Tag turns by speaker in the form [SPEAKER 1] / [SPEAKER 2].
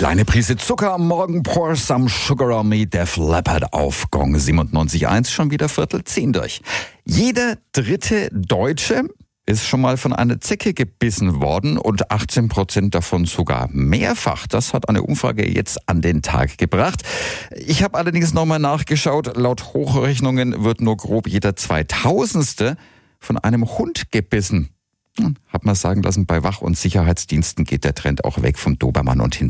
[SPEAKER 1] Kleine Prise Zucker am Morgen, pour some sugar on me, Def Leppard auf Gong 97.1, schon wieder 9:45 durch. Jeder dritte Deutsche ist schon mal von einer Zecke gebissen worden und 18% davon sogar mehrfach. Das hat eine Umfrage jetzt an den Tag gebracht. Ich habe allerdings nochmal nachgeschaut. Laut Hochrechnungen wird nur grob jeder 2000. von einem Hund gebissen. Hat man sagen lassen, bei Wach- und Sicherheitsdiensten geht der Trend auch weg vom Dobermann und hin